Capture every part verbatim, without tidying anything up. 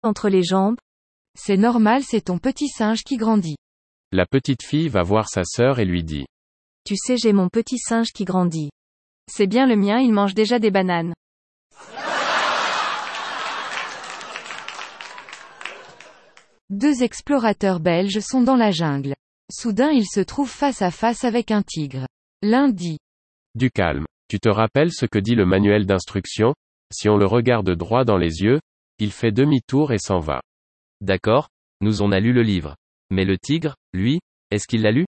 entre les jambes? C'est normal, c'est ton petit singe qui grandit. La petite fille va voir sa sœur et lui dit. Tu sais, j'ai mon petit singe qui grandit. C'est bien le mien, il mange déjà des bananes. Deux explorateurs belges sont dans la jungle. Soudain ils se trouvent face à face avec un tigre. L'un dit. Du calme. Tu te rappelles ce que dit le manuel d'instruction? Si on le regarde droit dans les yeux, il fait demi-tour et s'en va. D'accord, nous on a lu le livre. Mais le tigre, lui, est-ce qu'il l'a lu?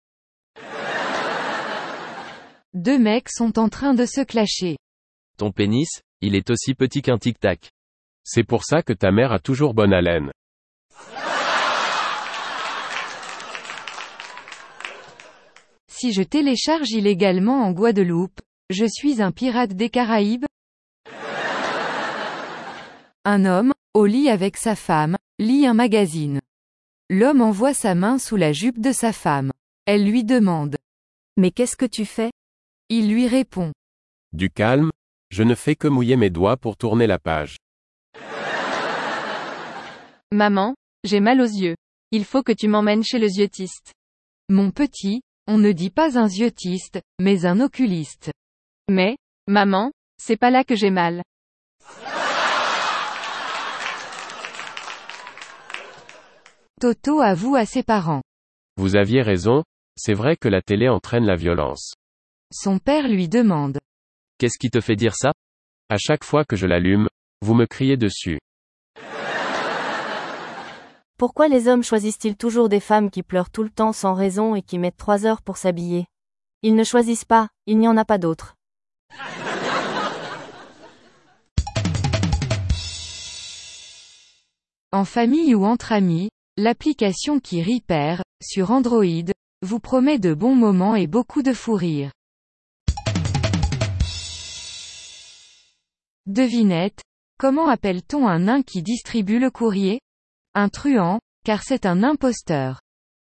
Deux mecs sont en train de se clasher. Ton pénis, il est aussi petit qu'un tic-tac. C'est pour ça que ta mère a toujours bonne haleine. Si je télécharge illégalement en Guadeloupe, je suis un pirate des Caraïbes? Un homme, au lit avec sa femme, lit un magazine. L'homme envoie sa main sous la jupe de sa femme. Elle lui demande. Mais qu'est-ce que tu fais? Il lui répond. Du calme, je ne fais que mouiller mes doigts pour tourner la page. Maman, j'ai mal aux yeux. Il faut que tu m'emmènes chez le yeux-tiste. Mon petit, on ne dit pas un yeux-tiste, mais un oculiste. Mais, maman, c'est pas là que j'ai mal. Toto avoue à ses parents. Vous aviez raison, c'est vrai que la télé entraîne la violence. Son père lui demande. Qu'est-ce qui te fait dire ça? À chaque fois que je l'allume, vous me criez dessus. Pourquoi les hommes choisissent-ils toujours des femmes qui pleurent tout le temps sans raison et qui mettent trois heures pour s'habiller? Ils ne choisissent pas, il n'y en a pas d'autres. En famille ou entre amis, l'application qui rit perd, sur Android, vous promet de bons moments et beaucoup de fou rire. Devinette, comment appelle-t-on un nain qui distribue le courrier? Un truand, car c'est un imposteur.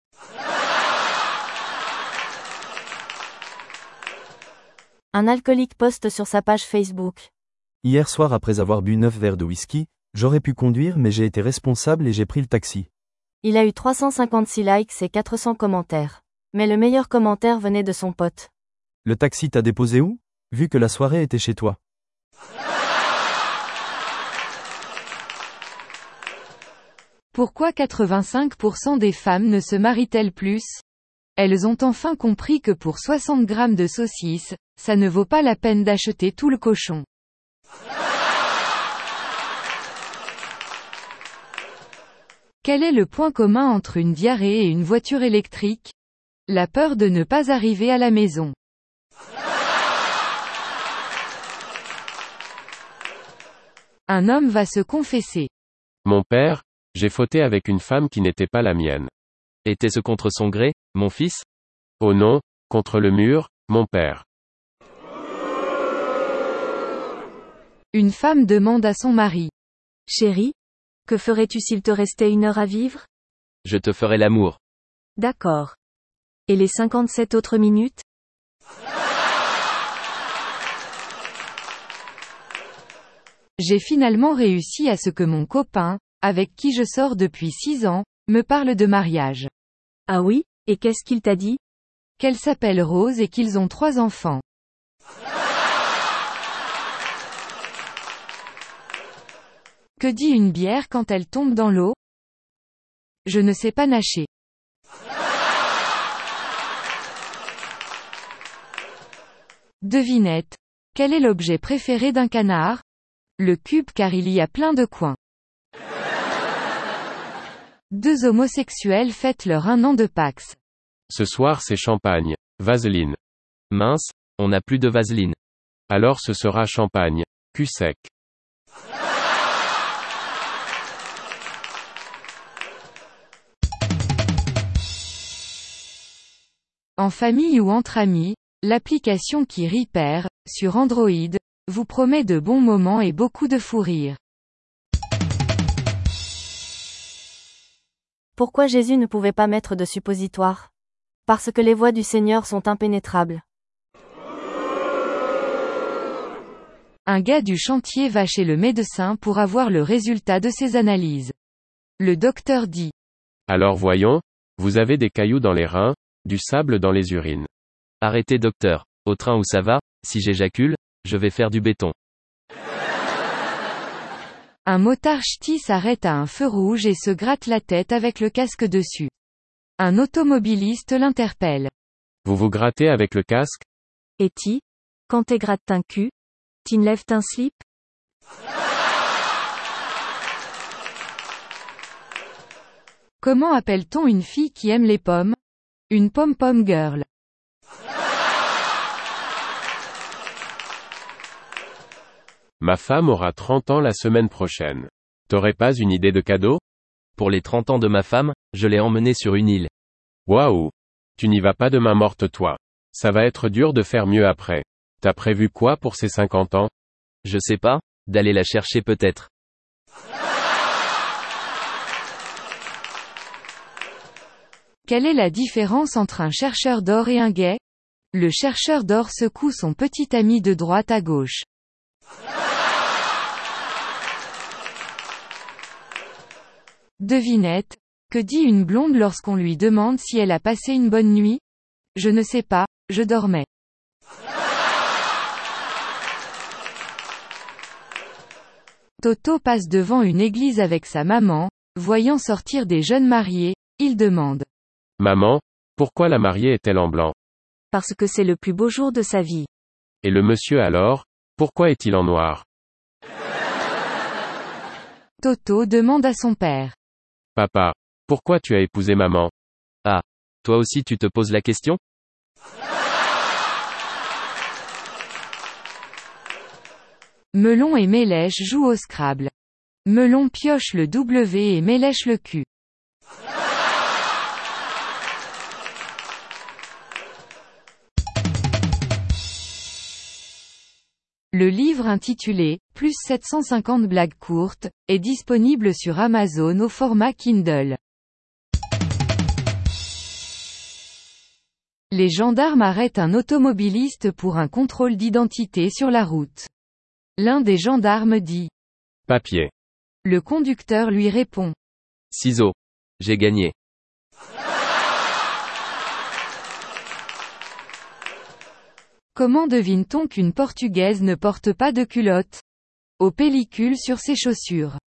Un alcoolique poste sur sa page Facebook. Hier soir après avoir bu neuf verres de whisky, j'aurais pu conduire mais j'ai été responsable et j'ai pris le taxi. Il a eu trois cent cinquante-six likes et quatre cents commentaires. Mais le meilleur commentaire venait de son pote. Le taxi t'a déposé où? Vu que la soirée était chez toi. Pourquoi quatre-vingt-cinq pour cent des femmes ne se marient-elles plus? Elles ont enfin compris que pour soixante grammes de saucisses, ça ne vaut pas la peine d'acheter tout le cochon. Quel est le point commun entre une diarrhée et une voiture électrique? La peur de ne pas arriver à la maison. Un homme va se confesser. Mon père, j'ai fauté avec une femme qui n'était pas la mienne. Était-ce contre son gré, mon fils? Oh non, contre le mur, mon père. Une femme demande à son mari. Chérie, que ferais-tu s'il te restait une heure à vivre? Je te ferai l'amour. D'accord. Et les cinquante-sept autres minutes? J'ai finalement réussi à ce que mon copain, avec qui je sors depuis six ans, me parle de mariage. Ah oui, et qu'est-ce qu'il t'a dit? Qu'elle s'appelle Rose et qu'ils ont trois enfants. Que dit une bière quand elle tombe dans l'eau? Je ne sais pas nager. Devinette. Quel est l'objet préféré d'un canard? Le cube, car il y a plein de coins. Deux homosexuels fêtent leur un an de Pax. Ce soir c'est champagne. Vaseline. Mince, on n'a plus de vaseline. Alors ce sera champagne. Cul sec. En famille ou entre amis, l'application qui rit perd, sur Android, vous promet de bons moments et beaucoup de fou rire. Pourquoi Jésus ne pouvait pas mettre de suppositoire? Parce que les voies du Seigneur sont impénétrables. Un gars du chantier va chez le médecin pour avoir le résultat de ses analyses. Le docteur dit. Alors voyons, vous avez des cailloux dans les reins, du sable dans les urines. Arrêtez docteur. Au train où ça va, si j'éjacule, je vais faire du béton. Un motard ch'ti s'arrête à un feu rouge et se gratte la tête avec le casque dessus. Un automobiliste l'interpelle. Vous vous grattez avec le casque? Et ti, quand t'es gratte un cul, t'enlèves un slip? Comment appelle-t-on une fille qui aime les pommes? Une pom-pom girl. Ma femme aura trente ans la semaine prochaine. T'aurais pas une idée de cadeau? Pour les trente ans de ma femme, je l'ai emmenée sur une île. Waouh! Tu n'y vas pas de main morte toi. Ça va être dur de faire mieux après. T'as prévu quoi pour ces cinquante ans? Je sais pas, d'aller la chercher peut-être. Quelle est la différence entre un chercheur d'or et un gay? Le chercheur d'or secoue son petit ami de droite à gauche. Devinette, que dit une blonde lorsqu'on lui demande si elle a passé une bonne nuit? Je ne sais pas, je dormais. Toto passe devant une église avec sa maman, voyant sortir des jeunes mariés, il demande. Maman, pourquoi la mariée est-elle en blanc? Parce que c'est le plus beau jour de sa vie. Et le monsieur alors, pourquoi est-il en noir? Toto demande à son père. Papa, pourquoi tu as épousé maman? Ah, toi aussi tu te poses la question? Melon et Mélèche jouent au Scrabble. Melon pioche le W et Mélèche le Q. Le livre intitulé « Plus sept cent cinquante blagues courtes » est disponible sur Amazon au format Kindle. Les gendarmes arrêtent un automobiliste pour un contrôle d'identité sur la route. L'un des gendarmes dit « Papier. » Le conducteur lui répond « Ciseaux. J'ai gagné. » Comment devine-t-on qu'une Portugaise ne porte pas de culotte? Aux pellicules sur ses chaussures.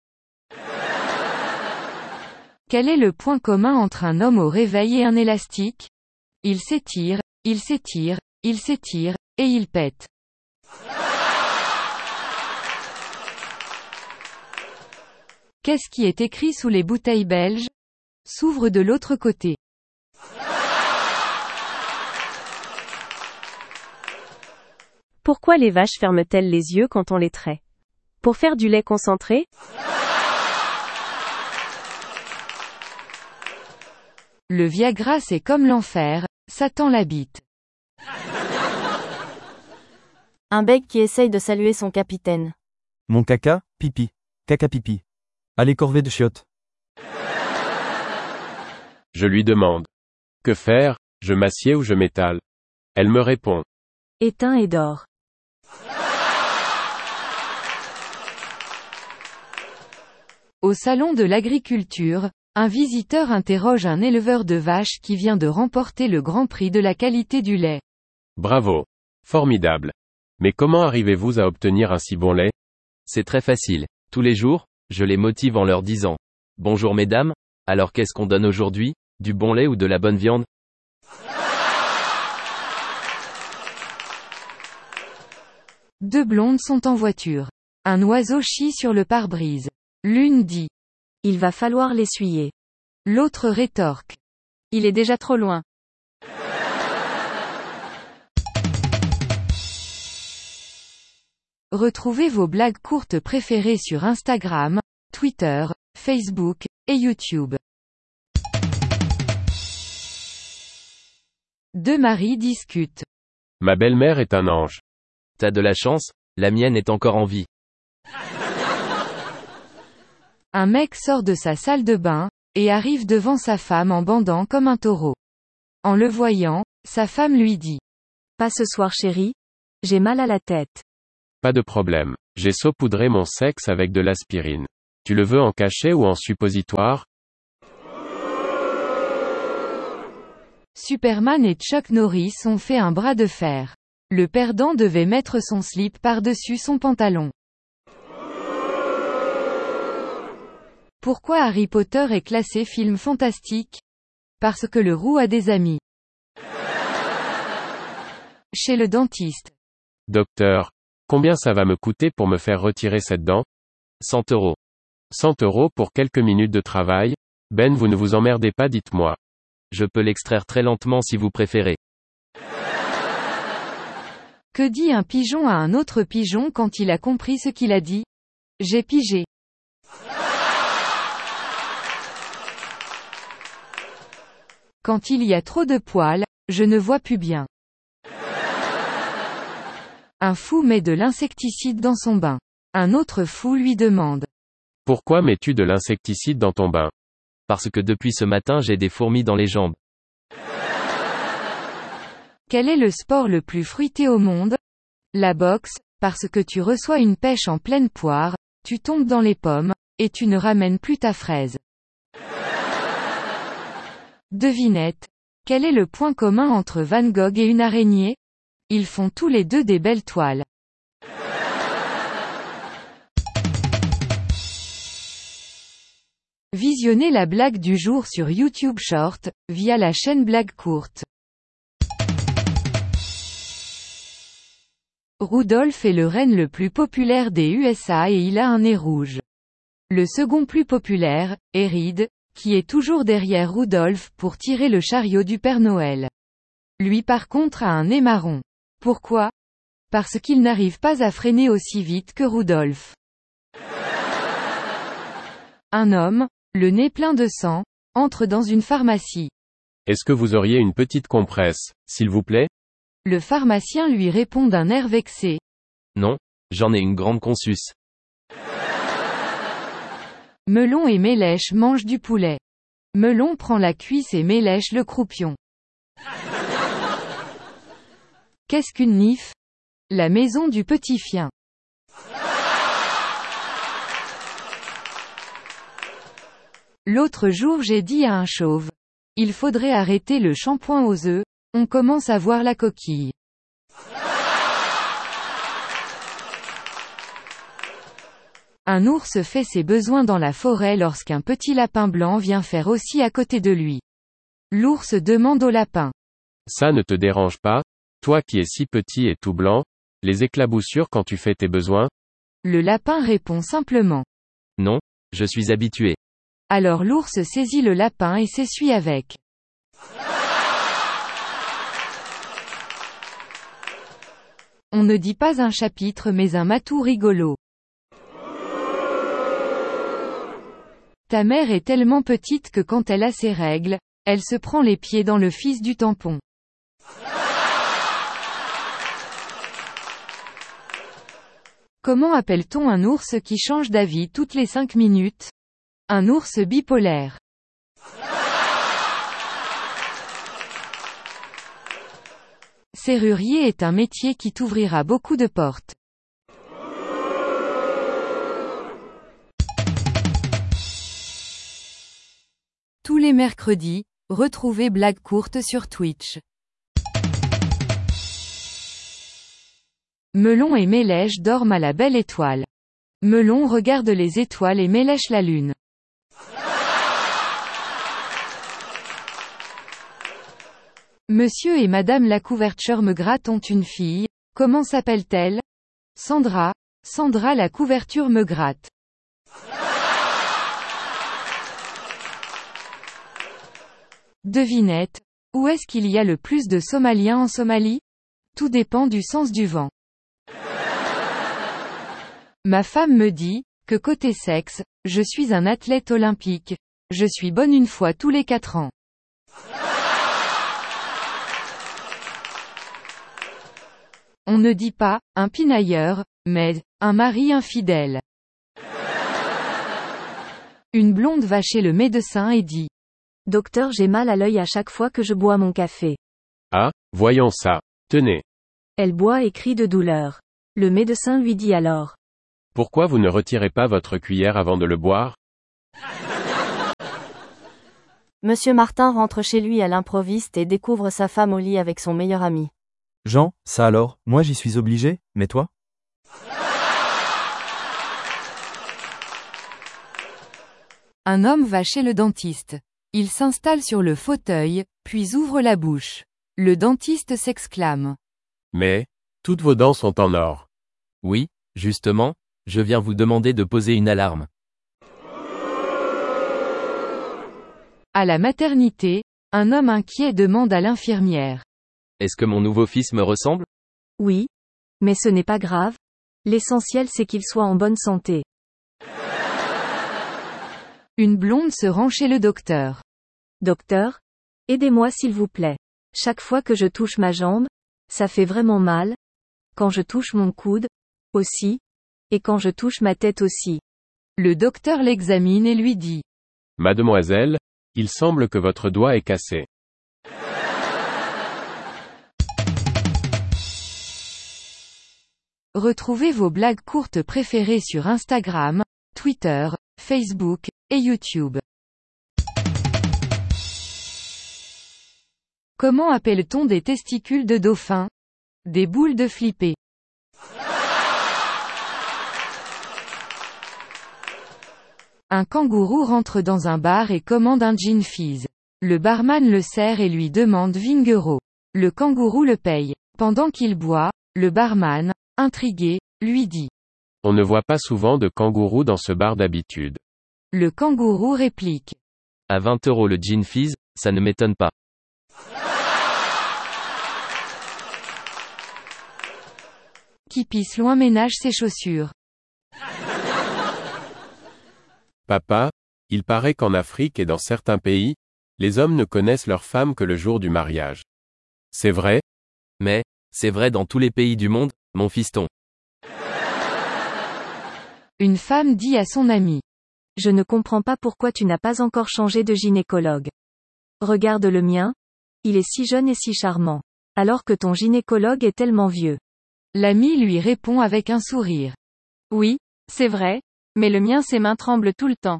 Quel est le point commun entre un homme au réveil et un élastique? Il s'étire, il s'étire, il s'étire, et il pète. Qu'est-ce qui est écrit sous les bouteilles belges? S'ouvre de l'autre côté. Pourquoi les vaches ferment-elles les yeux quand on les traite? Pour faire du lait concentré? Le Viagra c'est comme l'enfer, Satan l'habite. Un bec qui essaye de saluer son capitaine. Mon caca, pipi. Caca pipi. Allez corvée de chiottes. Je lui demande. Que faire, je m'assieds ou je m'étale? Elle me répond. Éteins et dors. Au salon de l'agriculture, un visiteur interroge un éleveur de vaches qui vient de remporter le Grand Prix de la qualité du lait. Bravo. Formidable. Mais comment arrivez-vous à obtenir un si bon lait? C'est très facile. Tous les jours, je les motive en leur disant. Bonjour mesdames, alors qu'est-ce qu'on donne aujourd'hui? Du bon lait ou de la bonne viande? Deux blondes sont en voiture. Un oiseau chie sur le pare-brise. L'une dit. Il va falloir l'essuyer. L'autre rétorque. Il est déjà trop loin. Retrouvez vos blagues courtes préférées sur Instagram, Twitter, Facebook, et YouTube. Deux maris discutent. Ma belle-mère est un ange. T'as de la chance, la mienne est encore en vie. Un mec sort de sa salle de bain, et arrive devant sa femme en bandant comme un taureau. En le voyant, sa femme lui dit. Pas ce soir chérie, j'ai mal à la tête. Pas de problème. J'ai saupoudré mon sexe avec de l'aspirine. Tu le veux en cachet ou en suppositoire? Superman et Chuck Norris ont fait un bras de fer. Le perdant devait mettre son slip par-dessus son pantalon. Pourquoi Harry Potter est classé film fantastique? Parce que le roux a des amis. Chez le dentiste. Docteur, combien ça va me coûter pour me faire retirer cette dent? cent euros. cent euros pour quelques minutes de travail? Ben, vous ne vous emmerdez pas, dites-moi. Je peux l'extraire très lentement si vous préférez. Que dit un pigeon à un autre pigeon quand il a compris ce qu'il a dit? J'ai pigé. Quand il y a trop de poils, je ne vois plus bien. Un fou met de l'insecticide dans son bain. Un autre fou lui demande. Pourquoi mets-tu de l'insecticide dans ton bain? Parce que depuis ce matin j'ai des fourmis dans les jambes. Quel est le sport le plus fruité au monde? La boxe, parce que tu reçois une pêche en pleine poire, tu tombes dans les pommes, et tu ne ramènes plus ta fraise. Devinette. Quel est le point commun entre Van Gogh et une araignée? Ils font tous les deux des belles toiles. Visionnez la blague du jour sur YouTube Short, via la chaîne Blague Courte. Rudolph est le renne le plus populaire des U S A et il a un nez rouge. Le second plus populaire, est Reed, qui est toujours derrière Rudolph pour tirer le chariot du Père Noël. Lui par contre a un nez marron. Pourquoi? Parce qu'il n'arrive pas à freiner aussi vite que Rudolph. Un homme, le nez plein de sang, entre dans une pharmacie. Est-ce que vous auriez une petite compresse, s'il vous plaît? Le pharmacien lui répond d'un air vexé. Non, j'en ai une grande consus. Melon et Mélèche mangent du poulet. Melon prend la cuisse et Mélèche le croupion. Qu'est-ce qu'une nif? La maison du petit chien. L'autre jour j'ai dit à un chauve. Il faudrait arrêter le shampoing aux œufs, on commence à voir la coquille. Un ours fait ses besoins dans la forêt lorsqu'un petit lapin blanc vient faire aussi à côté de lui. L'ours demande au lapin. Ça ne te dérange pas, toi qui es si petit et tout blanc, les éclaboussures quand tu fais tes besoins? Le lapin répond simplement. Non, je suis habitué. Alors l'ours saisit le lapin et s'essuie avec. On ne dit pas un chapitre mais un matou rigolo. Ta mère est tellement petite que quand elle a ses règles, elle se prend les pieds dans le fils du tampon. Comment appelle-t-on un ours qui change d'avis toutes les cinq minutes? Un ours bipolaire. Serrurier est un métier qui t'ouvrira beaucoup de portes. Tous les mercredis, retrouvez Blague Courte sur Twitch. Melon et Mélèche dorment à la belle étoile. Melon regarde les étoiles et Mélèche la lune. Monsieur et Madame la couverture me gratte ont une fille. Comment s'appelle-t-elle? Sandra. Sandra la couverture me gratte. Devinette. Où est-ce qu'il y a le plus de Somaliens en Somalie? Tout dépend du sens du vent. Ma femme me dit, que côté sexe, je suis un athlète olympique. Je suis bonne une fois tous les quatre ans. On ne dit pas, un pinailleur, mais, un mari infidèle. Une blonde va chez le médecin et dit. Docteur, j'ai mal à l'œil à chaque fois que je bois mon café. Ah, voyons ça. Tenez. Elle boit et crie de douleur. Le médecin lui dit alors. Pourquoi vous ne retirez pas votre cuillère avant de le boire? Monsieur Martin rentre chez lui à l'improviste et découvre sa femme au lit avec son meilleur ami. Jean, ça alors, moi j'y suis obligé, mais toi? Un homme va chez le dentiste. Il s'installe sur le fauteuil, puis ouvre la bouche. Le dentiste s'exclame. Mais, toutes vos dents sont en or. Oui, justement, je viens vous demander de poser une alarme. À la maternité, un homme inquiet demande à l'infirmière. Est-ce que mon nouveau fils me ressemble? Oui. Mais ce n'est pas grave. L'essentiel c'est qu'il soit en bonne santé. Une blonde se rend chez le docteur. Docteur? Aidez-moi s'il vous plaît. Chaque fois que je touche ma jambe, ça fait vraiment mal. Quand je touche mon coude, aussi. Et quand je touche ma tête aussi. Le docteur l'examine et lui dit. Mademoiselle, il semble que votre doigt est cassé. Retrouvez vos blagues courtes préférées sur Instagram, Twitter, Facebook, et YouTube. Comment appelle-t-on des testicules de dauphin? Des boules de flipper. Un kangourou rentre dans un bar et commande un gin fizz. Le barman le sert et lui demande vingt euros. Le kangourou le paye. Pendant qu'il boit, le barman, intrigué, lui dit. On ne voit pas souvent de kangourous dans ce bar d'habitude. Le kangourou réplique. À vingt euros le gin fizz, ça ne m'étonne pas. Qui pisse loin ménage ses chaussures. Papa, il paraît qu'en Afrique et dans certains pays, les hommes ne connaissent leurs femmes que le jour du mariage. C'est vrai? Mais, c'est vrai dans tous les pays du monde, mon fiston. Une femme dit à son ami. Je ne comprends pas pourquoi tu n'as pas encore changé de gynécologue. Regarde le mien. Il est si jeune et si charmant. Alors que ton gynécologue est tellement vieux. L'ami lui répond avec un sourire. Oui, c'est vrai, mais le mien ses mains tremblent tout le temps.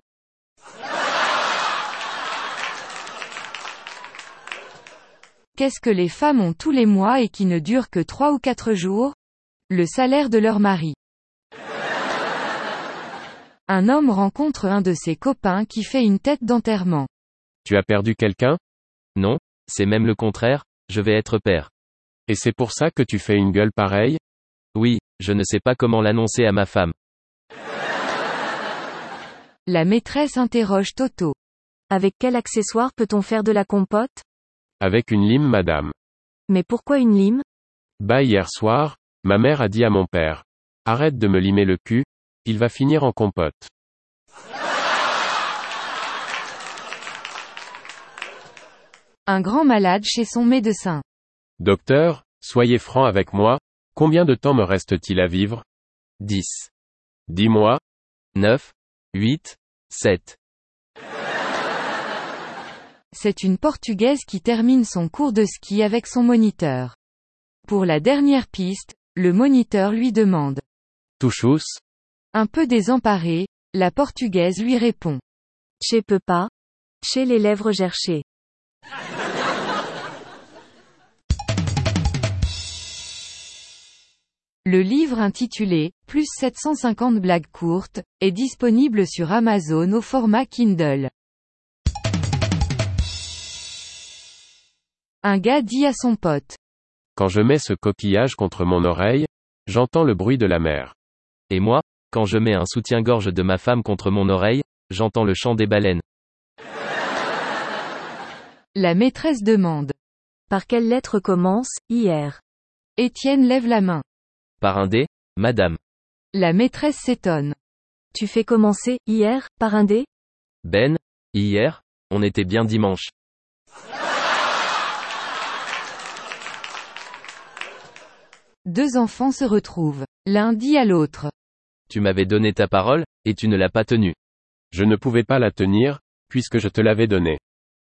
Qu'est-ce que les femmes ont tous les mois et qui ne durent que trois ou quatre jours? Le salaire de leur mari. Un homme rencontre un de ses copains qui fait une tête d'enterrement. Tu as perdu quelqu'un? Non, c'est même le contraire, je vais être père. Et c'est pour ça que tu fais une gueule pareille? Oui, je ne sais pas comment l'annoncer à ma femme. La maîtresse interroge Toto. Avec quel accessoire peut-on faire de la compote? Avec une lime madame. Mais pourquoi une lime? Bah hier soir, ma mère a dit à mon père. Arrête de me limer le cul, il va finir en compote. Un grand malade chez son médecin. Docteur, soyez franc avec moi, combien de temps me reste-t-il à vivre? dix. Dis-moi. neuf. huit. sept. C'est une Portugaise qui termine son cours de ski avec son moniteur. Pour la dernière piste, le moniteur lui demande. Touchous? Un peu désemparée, la Portugaise lui répond. Che peux pas. Che les lèvres gerchées. Le livre intitulé « Plus sept cent cinquante blagues courtes » est disponible sur Amazon au format Kindle. Un gars dit à son pote. Quand je mets ce coquillage contre mon oreille, j'entends le bruit de la mer. Et moi, quand je mets un soutien-gorge de ma femme contre mon oreille, j'entends le chant des baleines. La maîtresse demande. Par quelle lettre commence « hier » Étienne lève la main. Par un D, madame. La maîtresse s'étonne. Tu fais commencer « hier » par un D? Ben, hier, on était bien dimanche. Deux enfants se retrouvent. L'un dit à l'autre. Tu m'avais donné ta parole, et tu ne l'as pas tenue. Je ne pouvais pas la tenir, puisque je te l'avais donnée.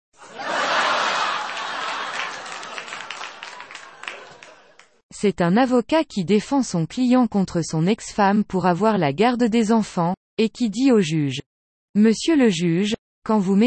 C'est un avocat qui défend son client contre son ex-femme pour avoir la garde des enfants, et qui dit au juge. Monsieur le juge, quand vous